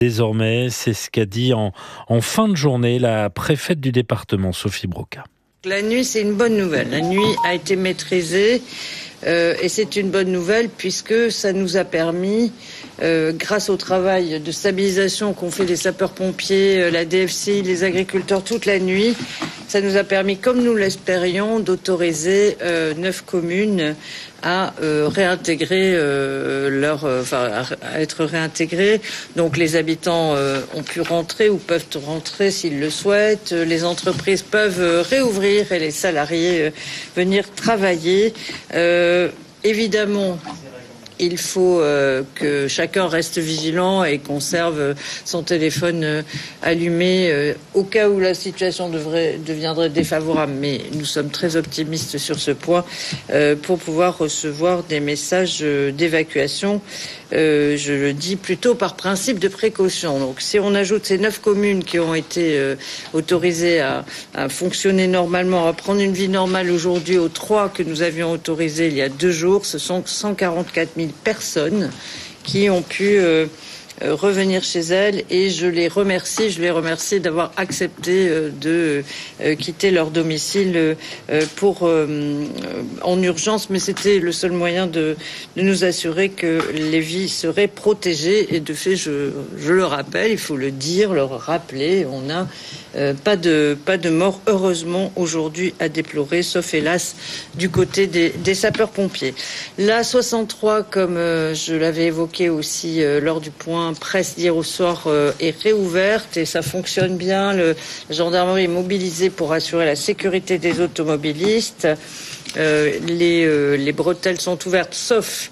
Désormais, c'est ce qu'a dit en fin de journée la préfète du département, Sophie Broca. La nuit, c'est une bonne nouvelle. La nuit a été maîtrisée et c'est une bonne nouvelle puisque ça nous a permis, grâce au travail de stabilisation qu'ont fait les sapeurs-pompiers, la DFCI, les agriculteurs toute la nuit, ça nous a permis, comme nous l'espérions, d'autoriser 9 communes à réintégrer à être réintégrés. Donc les habitants ont pu rentrer ou peuvent rentrer s'ils le souhaitent. Les entreprises peuvent réouvrir et les salariés venir travailler. Évidemment, il faut que chacun reste vigilant et conserve son téléphone allumé au cas où la situation deviendrait défavorable. Mais nous sommes très optimistes sur ce point pour pouvoir recevoir des messages d'évacuation. Je le dis plutôt par principe de précaution. Donc si on ajoute ces 9 communes qui ont été autorisées à fonctionner normalement, à prendre une vie normale aujourd'hui, aux 3 que nous avions autorisées il y a 2 jours, ce sont 144 000 personnes qui ont pu revenir chez elles et je les remercie d'avoir accepté de quitter leur domicile en urgence, mais c'était le seul moyen de nous assurer que les vies seraient protégées et de fait je le rappelle, il faut le dire, le rappeler, on n'a pas de mort heureusement aujourd'hui à déplorer, sauf hélas du côté des sapeurs-pompiers. La 63, comme je l'avais évoqué aussi lors du point presse d'hier au soir, est réouverte et ça fonctionne bien. La gendarmerie est mobilisée pour assurer la sécurité des automobilistes. Les bretelles sont ouvertes sauf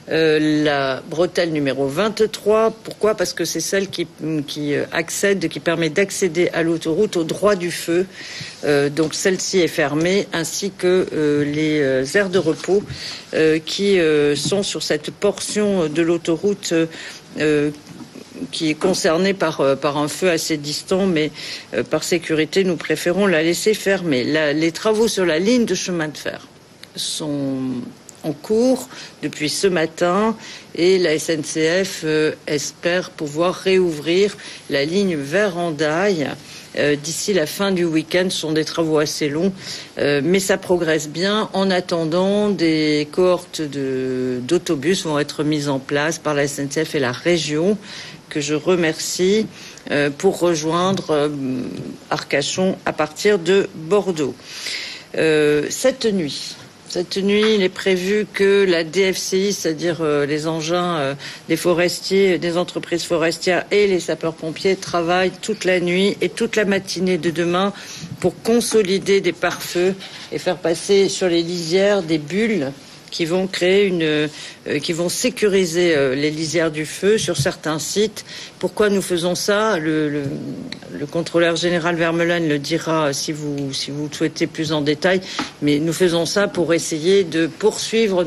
la bretelle numéro 23. Pourquoi ? Parce que c'est celle qui permet d'accéder à l'autoroute au droit du feu. Donc celle-ci est fermée, ainsi que les aires de repos qui sont sur cette portion de l'autoroute qui est concernée par un feu assez distant, mais par sécurité, nous préférons la laisser fermée. Les travaux sur la ligne de chemin de fer sont en cours depuis ce matin et la SNCF espère pouvoir réouvrir la ligne vers Hendaye d'ici la fin du week-end. Ce sont des travaux assez longs, mais ça progresse bien. En attendant, des cohortes d'autobus vont être mises en place par la SNCF et la région, que je remercie, pour rejoindre Arcachon à partir de Bordeaux. Cette nuit, il est prévu que la DFCI, c'est-à-dire les engins des forestiers, des entreprises forestières et les sapeurs-pompiers travaillent toute la nuit et toute la matinée de demain pour consolider des pare-feux et faire passer sur les lisières des bulles qui vont qui vont sécuriser les lisières du feu sur certains sites. Pourquoi nous faisons ça ? Le contrôleur général Vermeulen le dira si vous souhaitez plus en détail, mais nous faisons ça pour essayer de poursuivre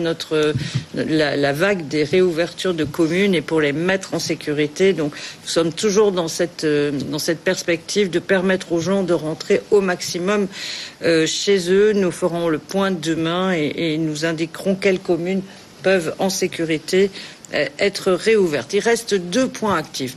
la vague des réouvertures de communes et pour les mettre en sécurité. Donc nous sommes toujours dans cette perspective de permettre aux gens de rentrer au maximum chez eux. Nous ferons le point demain et nous indiquerons quelles communes peuvent en sécurité être réouvertes. Il reste 2 points actifs.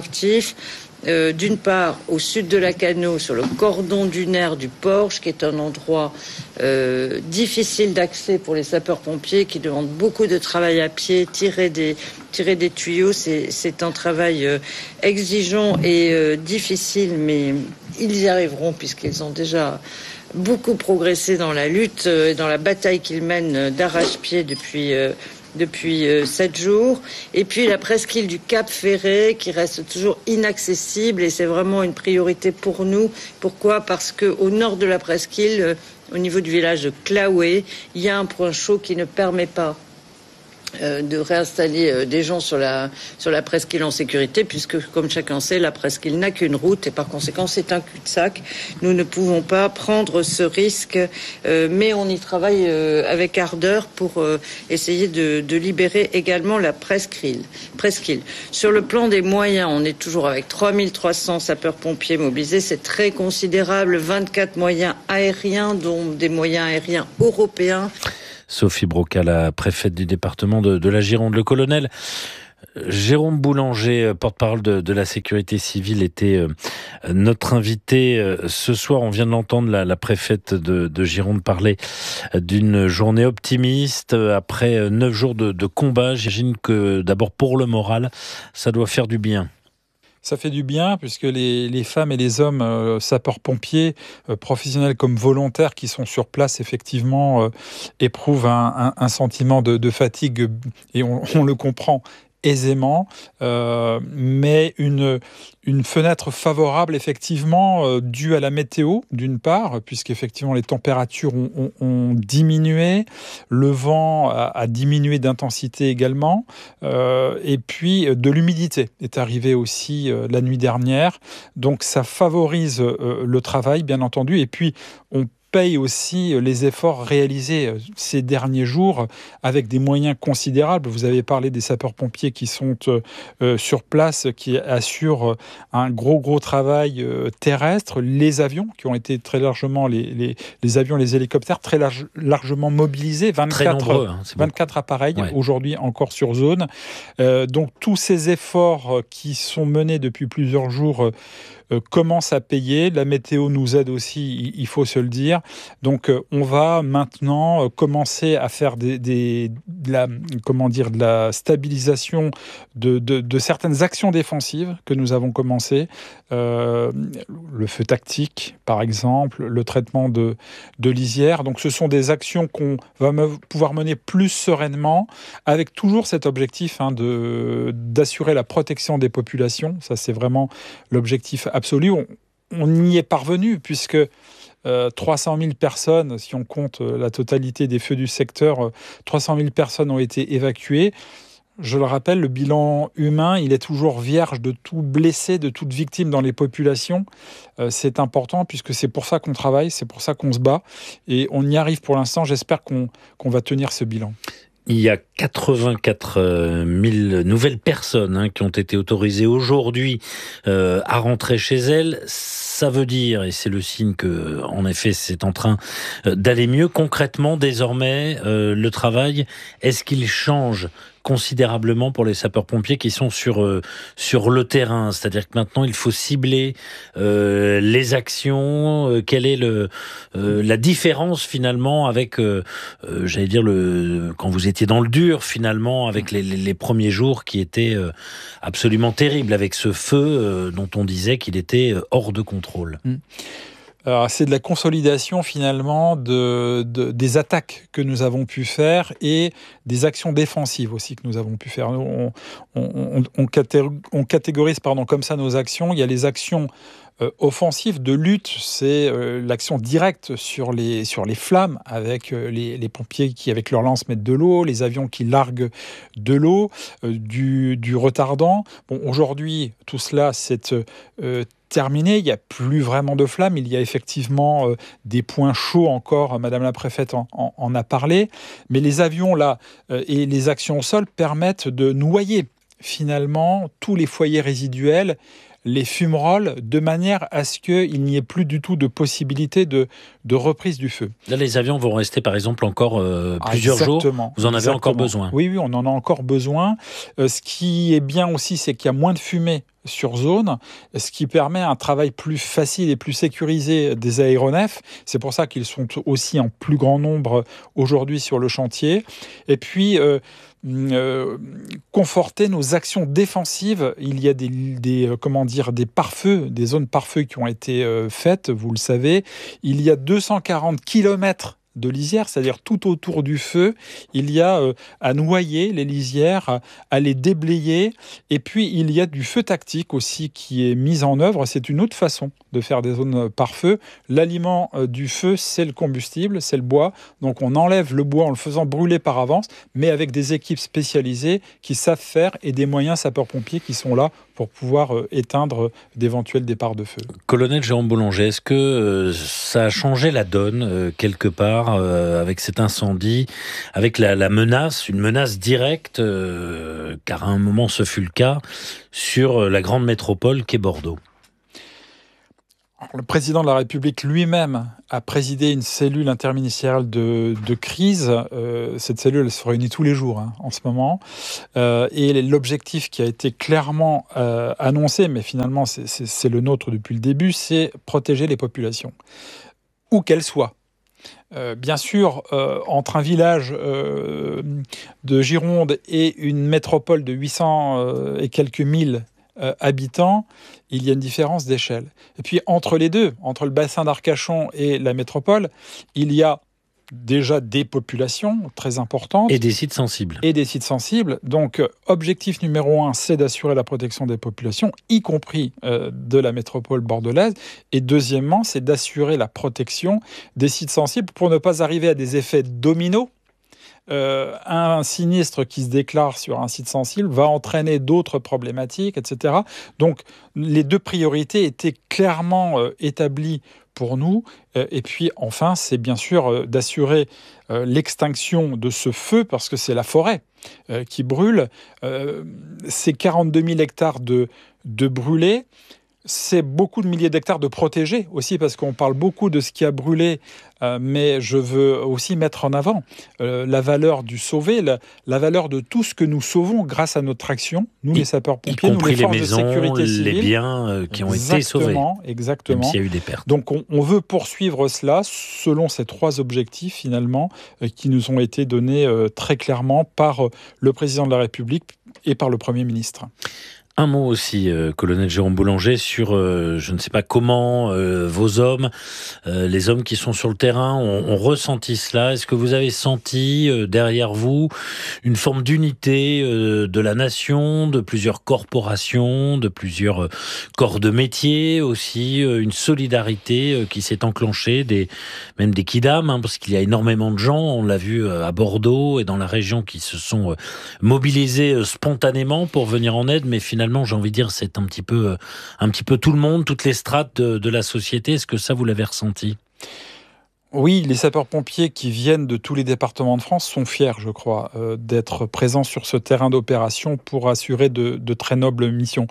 D'une part, au sud de la Cano, sur le cordon dunaire du Porche, qui est un endroit difficile d'accès pour les sapeurs-pompiers, qui demande beaucoup de travail à pied, tirer des tuyaux. C'est un travail exigeant et difficile, mais ils y arriveront puisqu'ils ont déjà beaucoup progressé dans la lutte et dans la bataille qu'ils mènent d'arrache-pied depuis 7 jours. Et puis la presqu'île du Cap Ferret qui reste toujours inaccessible et c'est vraiment une priorité pour nous. Pourquoi ? Parce qu'au nord de la presqu'île, au niveau du village de Claoué, il y a un point chaud qui ne permet pas de réinstaller des gens sur la presqu'île en sécurité, puisque, comme chacun sait, la presqu'île n'a qu'une route et par conséquent c'est un cul-de-sac. Nous ne pouvons pas prendre ce risque, mais on y travaille avec ardeur pour essayer de libérer également la presqu'île. Sur le plan des moyens, on est toujours avec 3300 sapeurs-pompiers mobilisés, c'est très considérable, 24 moyens aériens, dont des moyens aériens européens. Sophie Broca, la préfète du département de la Gironde. Le colonel Jérôme Boulanger, porte-parole de la sécurité civile, était notre invité ce soir. On vient de l'entendre, la préfète de Gironde parler d'une journée optimiste après 9 jours de combat. J'imagine que d'abord pour le moral, ça doit faire du bien. Ça fait du bien puisque les femmes et les hommes sapeurs-pompiers, professionnels comme volontaires qui sont sur place, effectivement, éprouvent un sentiment de fatigue et on le comprend aisément, mais une fenêtre favorable effectivement due à la météo d'une part, puisqu'effectivement les températures ont diminué, le vent a diminué d'intensité également, et puis de l'humidité est arrivée aussi la nuit dernière, donc ça favorise le travail bien entendu, et puis on paye aussi les efforts réalisés ces derniers jours avec des moyens considérables. Vous avez parlé des sapeurs-pompiers qui sont sur place, qui assurent un gros travail terrestre. Les avions qui ont été très largement, les avions, les hélicoptères, très largement mobilisés. 24, très nombreux, 24 appareils ouais. Aujourd'hui encore sur zone. Donc tous ces efforts qui sont menés depuis plusieurs jours commence à payer. La météo nous aide aussi, il faut se le dire. Donc, on va maintenant commencer à faire de la stabilisation de certaines actions défensives que nous avons commencé. Le feu tactique, par exemple, le traitement de lisières. Donc, ce sont des actions qu'on va pouvoir mener plus sereinement, avec toujours cet objectif d'assurer la protection des populations. Ça, c'est vraiment l'objectif absolu. On y est parvenu puisque 300 000 personnes, si on compte la totalité des feux du secteur, 300 000 personnes ont été évacuées. Je le rappelle, le bilan humain, il est toujours vierge de tout blessé, de toute victime dans les populations. C'est important puisque c'est pour ça qu'on travaille, c'est pour ça qu'on se bat. Et on y arrive pour l'instant. J'espère qu'on va tenir ce bilan. Il y a 84 000 nouvelles personnes qui ont été autorisées aujourd'hui à rentrer chez elles. Ça veut dire, et c'est le signe que, en effet, c'est en train d'aller mieux. Concrètement, désormais, le travail, est-ce qu'il change considérablement pour les sapeurs-pompiers qui sont sur le terrain? C'est-à-dire que maintenant, il faut cibler les actions. Quelle est la différence finalement avec, j'allais dire, quand vous étiez dans le dur finalement, avec les premiers jours qui étaient absolument terribles, avec ce feu dont on disait qu'il était hors de contrôle. Alors, c'est de la consolidation finalement des attaques que nous avons pu faire et des actions défensives aussi que nous avons pu faire. On catégorise comme ça nos actions. Il y a les actions offensives de lutte, c'est l'action directe sur les flammes avec les pompiers qui, avec leur lance, mettent de l'eau, les avions qui larguent de l'eau, du retardant. Bon, aujourd'hui, tout cela, c'est terminé, il n'y a plus vraiment de flammes, il y a effectivement des points chauds encore, Madame la Préfète en a parlé, mais les avions là et les actions au sol permettent de noyer finalement tous les foyers résiduels, les fumerolles, de manière à ce qu'il n'y ait plus du tout de possibilité de reprise du feu. Là, les avions vont rester, par exemple, encore plusieurs jours. Vous en avez encore besoin. Oui, on en a encore besoin. Ce qui est bien aussi, c'est qu'il y a moins de fumée sur zone, ce qui permet un travail plus facile et plus sécurisé des aéronefs. C'est pour ça qu'ils sont aussi en plus grand nombre aujourd'hui sur le chantier. Et puis, conforter nos actions défensives. Il y a des pare-feux, des zones pare-feux qui ont été faites, vous le savez. Il y a 240 kilomètres de lisières, c'est-à-dire tout autour du feu, il y a à noyer les lisières, à les déblayer, et puis il y a du feu tactique aussi qui est mis en œuvre. C'est une autre façon de faire des zones par feu. L'aliment du feu, c'est le combustible, c'est le bois, donc on enlève le bois en le faisant brûler par avance, mais avec des équipes spécialisées qui savent faire et des moyens sapeurs-pompiers qui sont là pour pouvoir éteindre d'éventuels départs de feu. Colonel Jérôme Boulanger, est-ce que ça a changé la donne quelque part avec cet incendie, avec la menace, une menace directe, car à un moment ce fut le cas, sur la grande métropole qu'est Bordeaux? Le président de la République lui-même a présidé une cellule interministérielle de crise. Cette cellule, elle se réunit tous les jours en ce moment. Et l'objectif qui a été clairement annoncé, mais finalement c'est le nôtre depuis le début, c'est protéger les populations, où qu'elles soient. Bien sûr, entre un village de Gironde et une métropole de 800 et quelques mille habitants, il y a une différence d'échelle. Et puis entre les deux, entre le bassin d'Arcachon et la métropole, il y a déjà des populations très importantes. Et des sites sensibles. Donc, objectif numéro 1, c'est d'assurer la protection des populations, y compris de la métropole bordelaise. Et deuxièmement, c'est d'assurer la protection des sites sensibles pour ne pas arriver à des effets dominos. Un sinistre qui se déclare sur un site sensible va entraîner d'autres problématiques, etc. Donc, les deux priorités étaient clairement établies pour nous. Et puis, enfin, c'est bien sûr d'assurer l'extinction de ce feu, parce que c'est la forêt qui brûle. C'est 42 000 hectares de brûlés. C'est beaucoup de milliers d'hectares de protégés aussi, parce qu'on parle beaucoup de ce qui a brûlé, mais je veux aussi mettre en avant la valeur du sauvé, la valeur de tout ce que nous sauvons grâce à notre action, nous les sapeurs-pompiers, nous les forces de sécurité civile. Les biens qui ont été sauvés. Exactement. Même s'il y a eu des pertes. Donc on veut poursuivre cela selon ces 3 objectifs finalement qui nous ont été donnés très clairement par le président de la République et par le Premier ministre. Un mot aussi, colonel Jérôme Boulanger, sur je ne sais pas comment vos hommes, les hommes qui sont sur le terrain, ont ressenti cela. Est-ce que vous avez senti derrière vous une forme d'unité de la nation, de plusieurs corporations, de plusieurs corps de métier aussi, une solidarité qui s'est enclenchée, même des kidam, parce qu'il y a énormément de gens, on l'a vu à Bordeaux et dans la région, qui se sont mobilisés spontanément pour venir en aide, mais finalement, j'ai envie de dire, c'est un petit peu tout le monde, toutes les strates de la société. Est-ce que ça, vous l'avez ressenti ? Oui, les sapeurs-pompiers qui viennent de tous les départements de France sont fiers, je crois, d'être présents sur ce terrain d'opération pour assurer de très nobles missions.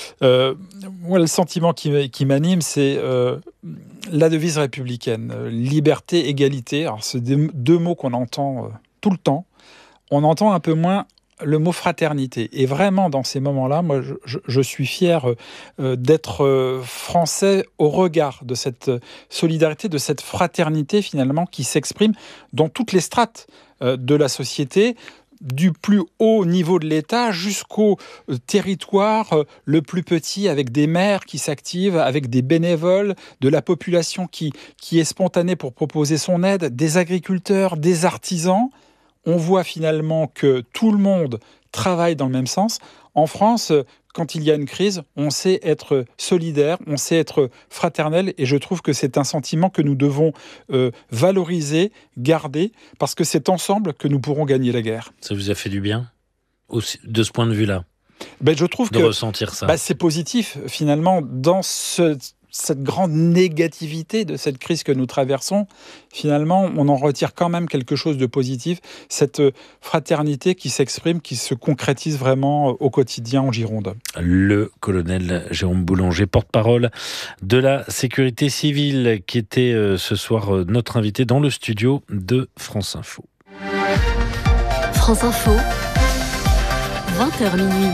Moi, le sentiment qui m'anime, c'est la devise républicaine, liberté, égalité. Alors, c'est 2 mots qu'on entend tout le temps. On entend un peu moins le mot fraternité. Et vraiment, dans ces moments-là, moi, je suis fier d'être français au regard de cette solidarité, de cette fraternité, finalement, qui s'exprime dans toutes les strates de la société, du plus haut niveau de l'État jusqu'au territoire le plus petit, avec des maires qui s'activent, avec des bénévoles, de la population qui est spontanée pour proposer son aide, des agriculteurs, des artisans. On voit finalement que tout le monde travaille dans le même sens. En France, quand il y a une crise, on sait être solidaire, on sait être fraternel, et je trouve que c'est un sentiment que nous devons valoriser, garder, parce que c'est ensemble que nous pourrons gagner la guerre. Ça vous a fait du bien, de ce point de vue-là, je trouve de ressentir ça. C'est positif, finalement, dans cette grande négativité de cette crise que nous traversons. Finalement, on en retire quand même quelque chose de positif, cette fraternité qui s'exprime, qui se concrétise vraiment au quotidien en Gironde. Le colonel Jérôme Boulanger, porte-parole de la sécurité civile, qui était ce soir notre invité dans le studio de France Info. France Info, 20h minuit.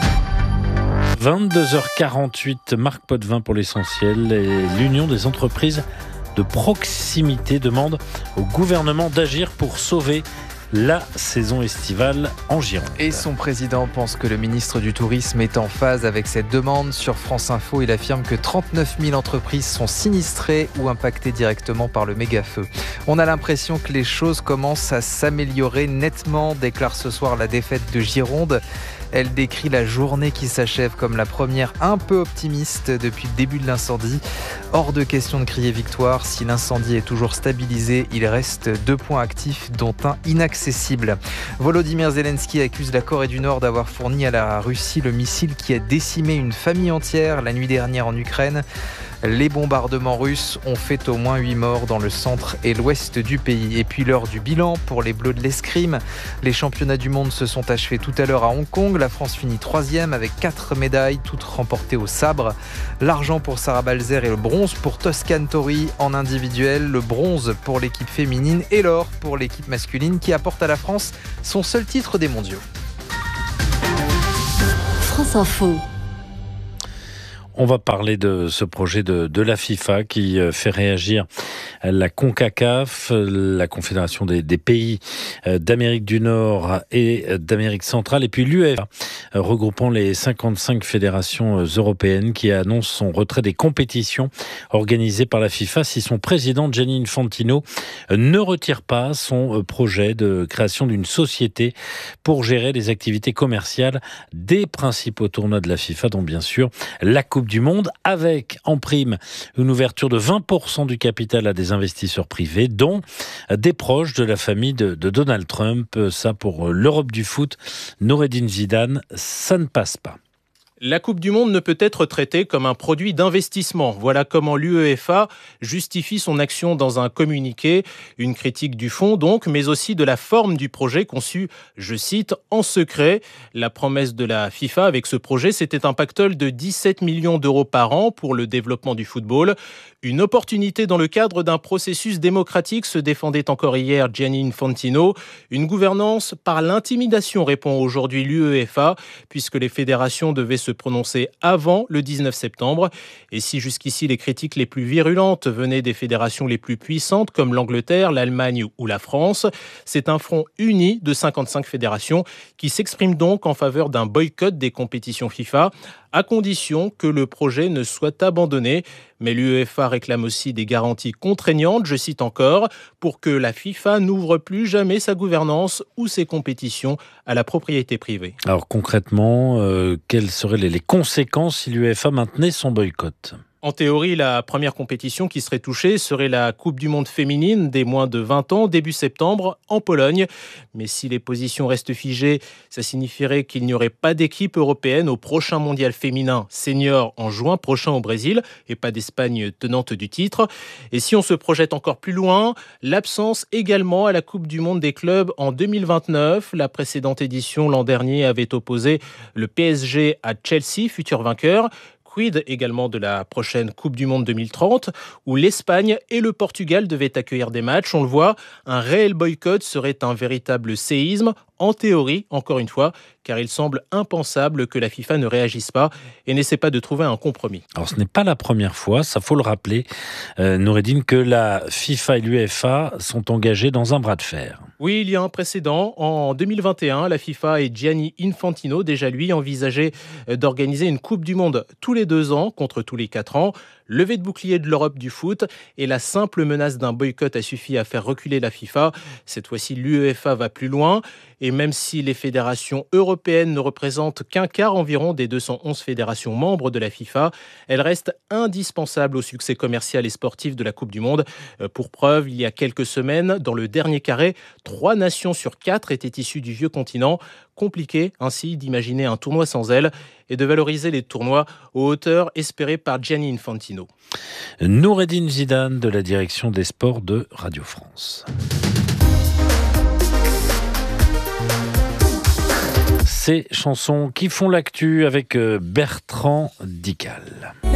22h48, Marc Potvin pour l'essentiel. Et l'Union des entreprises de proximité demande au gouvernement d'agir pour sauver la saison estivale en Gironde. Et son président pense que le ministre du Tourisme est en phase avec cette demande. Sur France Info, il affirme que 39 000 entreprises sont sinistrées ou impactées directement par le méga-feu. On a l'impression que les choses commencent à s'améliorer nettement, déclare ce soir la défaite de Gironde. Elle décrit la journée qui s'achève comme la première un peu optimiste depuis le début de l'incendie. Hors de question de crier victoire. Si l'incendie est toujours stabilisé, il reste 2 points actifs, dont un inaccessible. Volodymyr Zelensky accuse la Corée du Nord d'avoir fourni à la Russie le missile qui a décimé une famille entière la nuit dernière en Ukraine. Les bombardements russes ont fait au moins 8 morts dans le centre et l'ouest du pays. Et puis l'heure du bilan pour les Bleus de l'escrime. Les championnats du monde se sont achevés tout à l'heure à Hong Kong. La France finit 3e avec 4 médailles, toutes remportées au sabre. L'argent pour Sarah Balzer et le bronze pour Toscane Tori en individuel. Le bronze pour l'équipe féminine et l'or pour l'équipe masculine qui apporte à la France son seul titre des mondiaux. France Info. On va parler de ce projet de la FIFA qui fait réagir la CONCACAF, la Confédération des pays d'Amérique du Nord et d'Amérique centrale, et puis l'UEFA, regroupant les 55 fédérations européennes, qui annonce son retrait des compétitions organisées par la FIFA si son président Gianni Infantino ne retire pas son projet de création d'une société pour gérer les activités commerciales des principaux tournois de la FIFA, dont bien sûr la Coupe du Monde, avec en prime une ouverture de 20% du capital à des investisseurs privés, dont des proches de la famille de Donald Trump. Ça, pour l'Europe du foot, Noureddine Zidane, ça ne passe pas. La Coupe du Monde ne peut être traitée comme un produit d'investissement. Voilà comment l'UEFA justifie son action dans un communiqué. Une critique du fond donc, mais aussi de la forme du projet conçu, je cite, en secret. La promesse de la FIFA avec ce projet, c'était un pactole de 17 millions d'euros par an pour le développement du football. Une opportunité dans le cadre d'un processus démocratique, se défendait encore hier Gianni Infantino. Une gouvernance par l'intimidation, répond aujourd'hui l'UEFA, puisque les fédérations devaient se prononcer avant le 19 septembre. Et si jusqu'ici les critiques les plus virulentes venaient des fédérations les plus puissantes comme l'Angleterre, l'Allemagne ou la France, c'est un front uni de 55 fédérations qui s'exprime donc en faveur d'un boycott des compétitions FIFA, à condition que le projet ne soit abandonné. Mais l'UEFA réclame aussi des garanties contraignantes, je cite encore, pour que la FIFA n'ouvre plus jamais sa gouvernance ou ses compétitions à la propriété privée. Alors concrètement, quelles seraient les conséquences si l'UEFA maintenait son boycott ? En théorie, la première compétition qui serait touchée serait la Coupe du Monde féminine des moins de 20 ans, début septembre, en Pologne. Mais si les positions restent figées, ça signifierait qu'il n'y aurait pas d'équipe européenne au prochain mondial féminin senior en juin prochain au Brésil, et pas d'Espagne tenante du titre. Et si on se projette encore plus loin, l'absence également à la Coupe du Monde des clubs en 2029. La précédente édition l'an dernier avait opposé le PSG à Chelsea, futur vainqueur. Quid également de la prochaine Coupe du Monde 2030, où l'Espagne et le Portugal devaient accueillir des matchs. On le voit, un réel boycott serait un véritable séisme, en théorie, encore une fois, car il semble impensable que la FIFA ne réagisse pas et n'essaie pas de trouver un compromis. Alors ce n'est pas la première fois, ça faut le rappeler, Noureddine, que la FIFA et l'UEFA sont engagés dans un bras de fer. Oui, il y a un précédent. En 2021, la FIFA et Gianni Infantino, déjà lui, envisageaient d'organiser une Coupe du Monde tous les 2 ans, contre tous les 4 ans. Levée de bouclier de l'Europe du foot et la simple menace d'un boycott a suffi à faire reculer la FIFA. Cette fois-ci, l'UEFA va plus loin. Et même si les fédérations européennes ne représentent qu'un quart environ des 211 fédérations membres de la FIFA, elles restent indispensables au succès commercial et sportif de la Coupe du Monde. Pour preuve, il y a quelques semaines, dans le dernier carré, 3 nations sur 4 étaient issues du vieux continent. Compliqué ainsi d'imaginer un tournoi sans elles et de valoriser les tournois aux hauteurs espérées par Gianni Infantino. Noureddine Zidane de la direction des sports de Radio France. Ces chansons qui font l'actu avec Bertrand Dical.